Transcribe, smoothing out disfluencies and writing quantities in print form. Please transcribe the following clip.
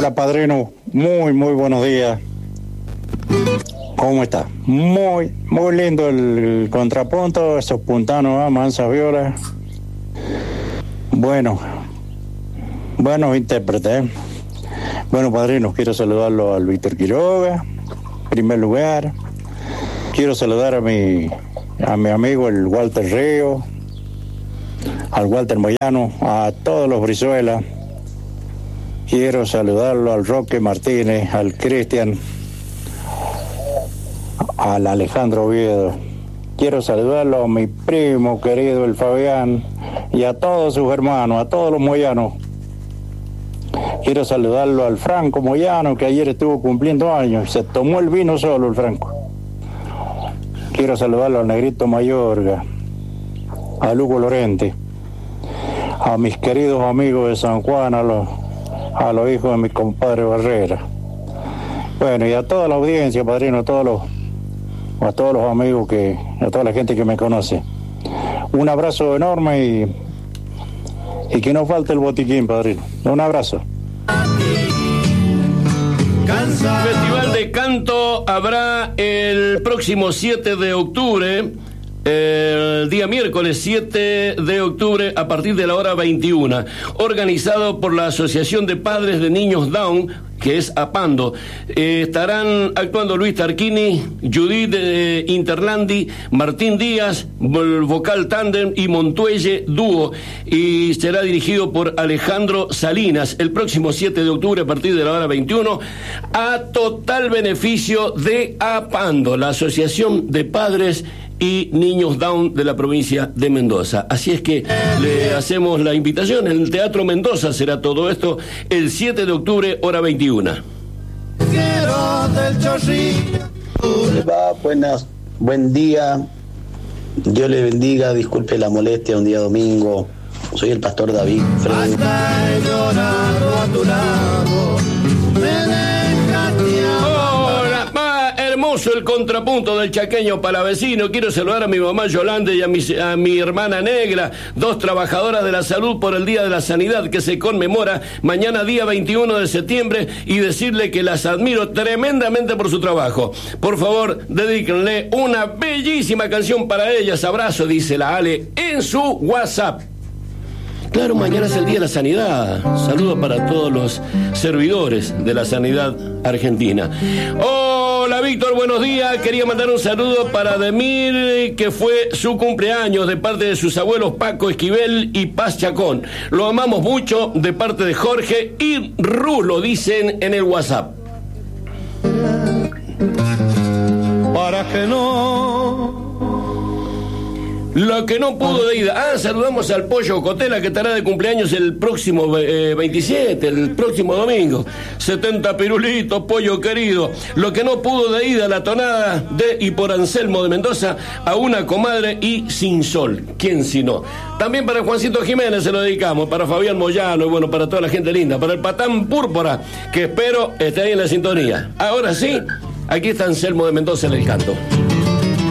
Hola, padrino. Muy buenos días. ¿Cómo está? Muy lindo el contrapunto, esos puntanos, mansas violas. Buenos intérpretes. Bueno, padrino, quiero saludarlo al Víctor Quiroga, en primer lugar. Quiero saludar a mi amigo el Walter Río, al Walter Moyano, a todos los Brizuela. Quiero saludarlo al Roque Martínez, al Cristian, al Alejandro Oviedo. Quiero saludarlo a mi primo querido el Fabián y a todos sus hermanos, a todos los moyanos. Quiero saludarlo al Franco Moyano, que ayer estuvo cumpliendo años, se tomó el vino solo el Franco. Quiero saludarlo al Negrito Mayorga, a Lugo Lorente, a mis queridos amigos de San Juan, a los hijos de mi compadre Barrera. Bueno, y a toda la audiencia, padrino, a todos los amigos, a toda la gente que me conoce. Un abrazo enorme y que no falte el botiquín, padrino. Un abrazo. Festival de Canto habrá el próximo 7 de octubre, el día miércoles 7 de octubre a partir de la hora 21, organizado por la Asociación de Padres de Niños Down, que es APANDO. Estarán actuando Luis Tarquini, Judith Interlandi, Martín Díaz, vocal tándem y Montuelle dúo, y será dirigido por Alejandro Salinas el próximo 7 de octubre a partir de la hora 21, a total beneficio de APANDO, la Asociación de Padres y Niños Down de la provincia de Mendoza. Así es que le hacemos la invitación. En el Teatro Mendoza será todo esto el 7 de octubre, hora 21. ¿Cómo le va? Buen día. Dios le bendiga, disculpe la molestia, un día domingo. Soy el pastor David Fred. Hermoso el contrapunto del chaqueño palavecino. Quiero saludar a mi mamá Yolanda y a mi hermana Negra, dos trabajadoras de la salud, por el Día de la Sanidad que se conmemora mañana día 21 de septiembre, y decirle que las admiro tremendamente por su trabajo. Por favor, dedíquenle una bellísima canción para ellas. Abrazo, dice la Ale en su WhatsApp. Claro, mañana es el Día de la Sanidad. Saludos para todos los servidores de la sanidad argentina. Hola, Víctor, buenos días. Quería mandar un saludo para Demir, que fue su cumpleaños, de parte de sus abuelos Paco Esquivel y Paz Chacón. Lo amamos mucho, de parte de Jorge y Rulo, dicen en el WhatsApp. Para que no... Lo que no pudo de ida. Saludamos al Pollo Cotela, que estará de cumpleaños el próximo 27, el próximo domingo. 70 pirulitos, pollo querido. Lo que no pudo de ida, la tonada de y por Anselmo de Mendoza, a una comadre y Sin Sol. ¿Quién si no? También para Juancito Jiménez se lo dedicamos, para Fabián Moyano y bueno, para toda la gente linda, para el Patán Púrpura, que espero esté ahí en la sintonía. Ahora sí, aquí está Anselmo de Mendoza en el canto.